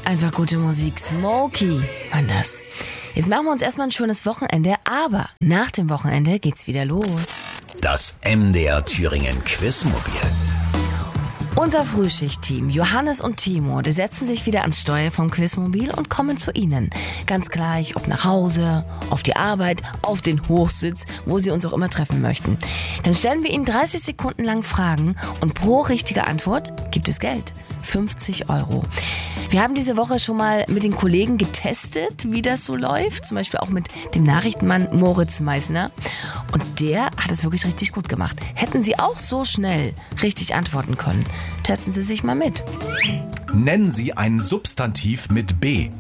Einfach gute Musik. Smokey, anders. Jetzt machen wir uns erstmal ein schönes Wochenende, aber nach dem Wochenende geht's wieder los. Das MDR Thüringen Quizmobil. Unser Frühschichtteam, Johannes und Timo, die setzen sich wieder ans Steuer vom Quizmobil und kommen zu Ihnen. Ganz gleich, ob nach Hause, auf die Arbeit, auf den Hochsitz, wo Sie uns auch immer treffen möchten. Dann stellen wir Ihnen 30 Sekunden lang Fragen und pro richtige Antwort gibt es Geld. 50 €. Wir haben diese Woche schon mal mit den Kollegen getestet, wie das so läuft. Zum Beispiel auch mit dem Nachrichtenmann Moritz Meissner. Und der hat es wirklich richtig gut gemacht. Hätten Sie auch so schnell richtig antworten können, testen Sie sich mal mit. Nennen Sie ein Substantiv mit B.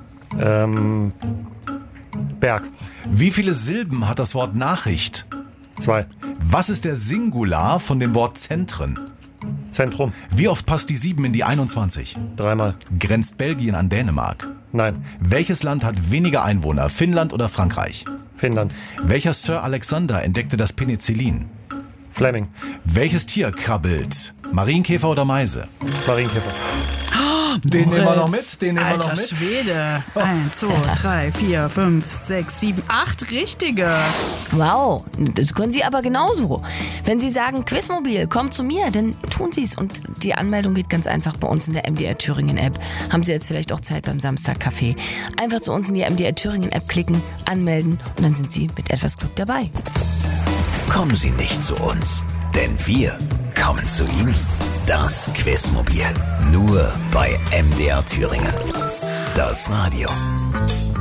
Berg. Wie viele Silben hat das Wort Nachricht? 2. Was ist der Singular von dem Wort Zentren? Zentrum. Wie oft passt die 7 in die 21? 3-mal. Grenzt Belgien an Dänemark? Nein. Welches Land hat weniger Einwohner, Finnland oder Frankreich? Finnland. Welcher Sir Alexander entdeckte das Penicillin? Fleming. Welches Tier krabbelt? Marienkäfer oder Meise? Marienkäfer. Den nehmen wir noch mit, den nehmen wir noch Alter mit. Schwede. 1, 2, 3, 4, 5, 6, 7, 8 richtige. Wow, das können Sie aber genauso. Wenn Sie sagen, Quizmobil, komm zu mir, dann tun Sie es. Und die Anmeldung geht ganz einfach bei uns in der MDR Thüringen App. Haben Sie jetzt vielleicht auch Zeit beim Samstagcafé. Einfach zu uns in die MDR Thüringen App klicken, anmelden und dann sind Sie mit etwas Glück dabei. Kommen Sie nicht zu uns, denn wir kommen zu Ihnen. Das Quizmobil. Nur bei MDR Thüringen. Das Radio.